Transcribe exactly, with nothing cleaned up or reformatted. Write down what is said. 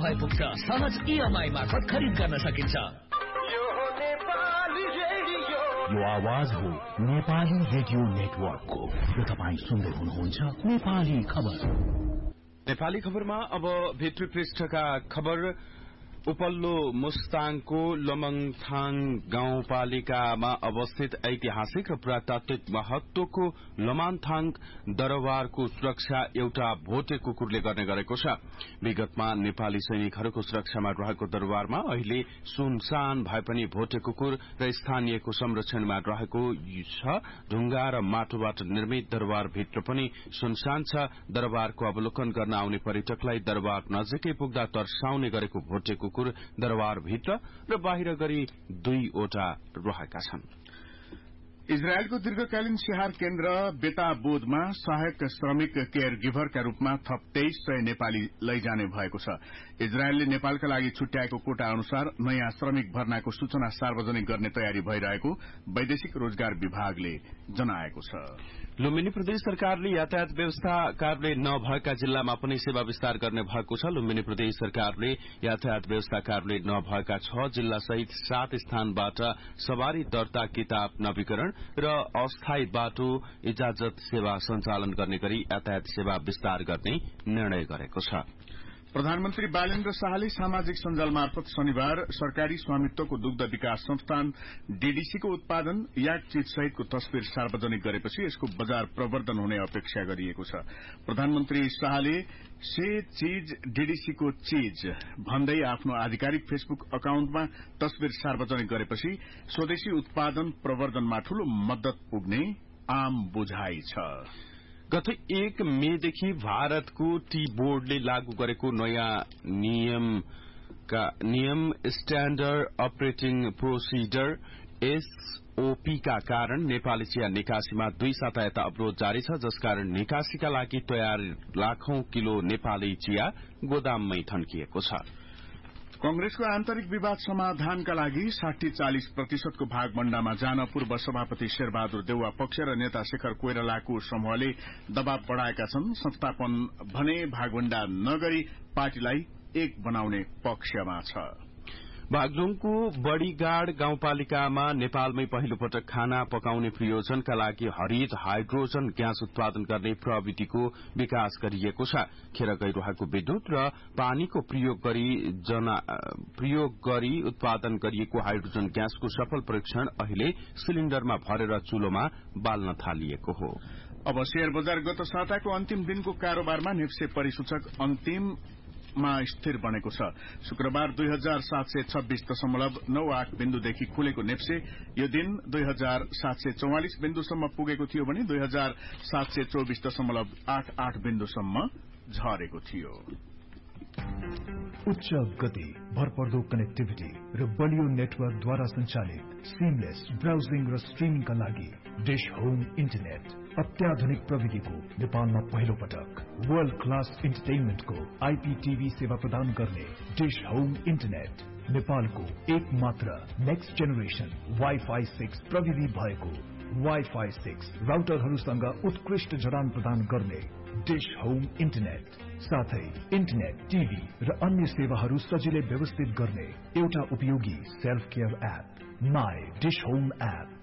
भए पुग्छ। सहज इएमआई मार्फत खरिद गर्न सकिन्छ। यो आवाज हो नेपाली रेडियो नेटवर्कको। यो तपाईँ सुन्दै हुनुहुन्छ नेपाली खबर। नेपाली खबरमा अब भित्री पृष्ठका खबर। उपल्लो मुस्ताङको लमङथाङ गाउँपालिकामा अवस्थित ऐतिहासिक र पुरातात्विक महत्वको लमङथाङ दरबारको सुरक्षा एउटा भोटे कुकुरले गर्ने गरेको छ। विगतमा नेपाली सैनिकहरूको सुरक्षामा रहेको दरबारमा अहिले सुनसान भए पनि भोटे कुकुर र स्थानीयको संरक्षणमा रहेको छ। ढुंगा र माटोबाट निर्मित दरबार भित्र पनि सुनसान छ। दरबारको अवलोकन गर्न आउने पर्यटकलाई दरबार नजिकै पुग्दा तर्साउने गरेको भोटे कुकुर दरबार भित्र र बाहिर गरी दुईवटा रहेका छन्। इजरायलको दीर्घकालीन स्याहार केन्द्र बेताबोधमा सहायक श्रमिक केयर गिभरका रूपमा थप तेइस सय नेपाली लैजाने भएको छ। इजरायलले नेपालका लागि छुट्याएको कोटा अनुसार नयाँ श्रमिक भर्नाको सूचना सार्वजनिक गर्ने तयारी भइरहेको वैदेशिक रोजगार विभागले जनाएको छ। लुम्बिनी प्रदेश सरकारले यातायात व्यवस्था कार्यालय नभएका जिल्लामा पनि सेवा विस्तार गर्ने भएको छ। लुम्बिनी प्रदेश सरकारले यातायात व्यवस्था कार्यालय नभएका छ जिल्ला सहित सात स्थानबाट सवारी दर्ता किताब नवीकरण र अस्थायी बाटो इजाजत सेवा सञ्चालन गर्ने गरी यातायात सेवा विस्तार गर्ने निर्णय गरेको छ। प्रधानमन्त्री बालेन्द्र शाहले सामाजिक सञ्जाल मार्फत शनिबार सरकारी स्वामित्वको दुग्ध विकास संस्थान डीडीसीको उत्पादन याक चीज सहितको तस्विर सार्वजनिक गरेपछि यसको बजार प्रवर्धन हुने अपेक्षा गरिएको छ। प्रधानमन्त्री शाहले से चीज डीडीसीको चीज भन्दै आफ्नो आधिकारिक फेसबुक अकाउन्टमा तस्विर सार्वजनिक गरेपछि स्वदेशी उत्पादन प्रवर्धनमा ठूलो मद्दत पुग्ने आम बुझाइ छ। गत एक मेदेखि भारतको टी बोर्डले लागू गरेको नयाँ नियमका नियम स्ट्याण्डर्ड अपरेटिङ प्रोसिडर एसओपी का कारण नेपाली चिया निकासीमा दुई साता यता अवरोध जारी छ, जसकारण निकासीका लागि तयार लाखौं किलो नेपाली चिया गोदाममै थन्किएको छ। कंग्रेसको आन्तरिक विवाद समाधानका लागि साठी चालिस प्रतिशतको भागभण्डामा जान पूर्व सभापति शेरबहादुर देउवा पक्ष र नेता शेखर कोइरालाको समूहले दबाव बढ़ाएका छन्। संस्थापन भने भागभण्डा नगरी पार्टीलाई एक बनाउने पक्षमा छ। बागलुङको बड़ीगाड़ गाउँपालिकामा नेपालमै पहिलो पटक खाना पकाउने प्रयोजनका लागि हरित हाइड्रोजन ग्यास उत्पादन गर्ने प्रविधिको विकास गरिएको छ। खेर गइरहेको विद्युत र पानीको प्रयोग गरी जना प्रयोग गरी उत्पादन गरिएको हाइड्रोजन ग्यासको सफल परीक्षण अहिले सिलिण्डरमा भरेर चूलोमा बाल्न थालिएको हो। अब शेयर बजार गत साताको अन्तिम दिनको कारोबारमा नेप्से परिसूचक अन्तिम मा स्थिर बनेको छ। शुक्रबार दुई हजार सात सय छब्बीस दशमलव नौ आठ बिन्दुदेखि खुलेको नेप्से यो दिन दुई हजार सात सय चौवालिस बिन्दुसम्म पुगेको थियो भने दुई हजार सात सय चौबिस दशमलव आठ आठ बिन्दुसम्म झरेको थियो। उच्च गति, भरपर्दो कनेक्टिभिटी र बलियो नेटवर्कद्वारा सञ्चालित सिमलेस ब्राउजिङ र स्ट्रिमिङका लागि डिश होम इन्टरनेट अत्याधुनिक प्रविधिको नेपालमा पहिलो पटक वर्ल्ड क्लास इन्टरटेनमेन्टको आईपीटीभी सेवा प्रदान गर्ने डिश होम इन्टरनेट नेपालको एक मात्र नेक्स्ट जेनेरेशन वाइफाई सिक्स प्रविधि भएको वाइफाई सिक्स राउटरहरूसँग उत्कृष्ट जडान प्रदान गर्ने डिश होम इन्टरनेट साथै इन्टरनेट, टीभी र अन्य सेवाहरू सजिलै व्यवस्थित गर्ने एउटा उपयोगी self care app my dish home app